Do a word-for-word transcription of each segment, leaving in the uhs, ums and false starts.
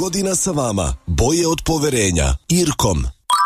godina sa vama. Boje od poverenja. Irkom.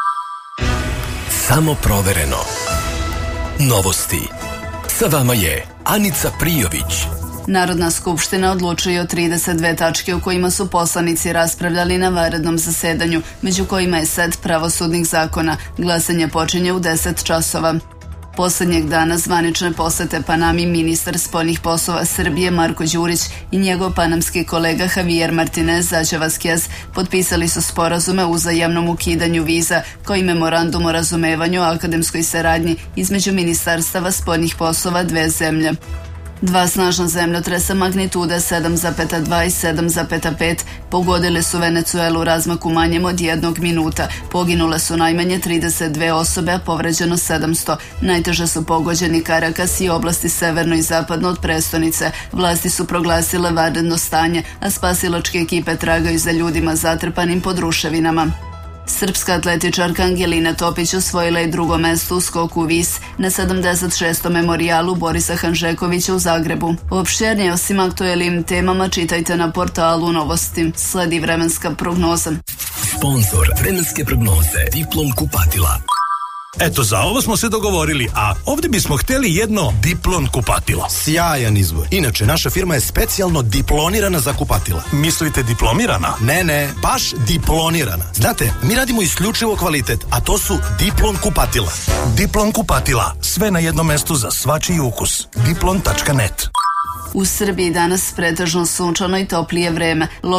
Samo provereno. Novosti. Sa vama je Anica Prijović. Narodna skupština odlučuje o trideset dve tačke u kojima su poslanici raspravljali na vanrednom zasedanju, među kojima je set pravosudnih zakona. Glasanje počinje u deset časova. Poslednjeg dana zvanične posete Panami ministar spoljnih poslova Srbije Marko Đurić i njegov panamski kolega Javier Martinez Zaćevasquez potpisali su sporazume o uzajamnom ukidanju viza kao i memorandum o razumevanju o akademskoj saradnji između ministarstava spoljnih poslova dve zemlje. Dva snažna zemljotresa magnitude sedam zarez dva i sedam zarez pet pogodile su Venecuelu u razmaku manjem od jednog minuta. Poginule su najmanje trideset dve osobe, a povređeno sedamsto. Najteže su pogođeni Karakas i oblasti severno i zapadno od prestonice. Vlasti su proglasile vanredno stanje, a spasilačke ekipe tragaju za ljudima zatrpanim pod ruševinama. Srpska atletičarka Angelina Topić osvojila je drugo mesto u skoku vis na sedamdeset šestom memorijalu Borisa Hanžekovića u Zagrebu. Uopšternije o svim aktuelnim temama čitajte na portalu Novosti. Sledi vremenska prognoza. Sponzor vremenske prognoze Diplom kupatila. Eto, za ovo smo se dogovorili, a ovdje bismo htjeli jedno Diplon kupatilo. Sjajan izbor. Inače, naša firma je specijalno diplonirana za kupatila. Mislite diplomirana? Ne, ne, baš diplonirana. Znate, mi radimo isključivo kvalitet, a to su Diplon kupatila. Diplon kupatila. Sve na jednom mestu za svačiji ukus. diplon tačka net. U Srbiji danas pretežno sunčano i toplije vreme.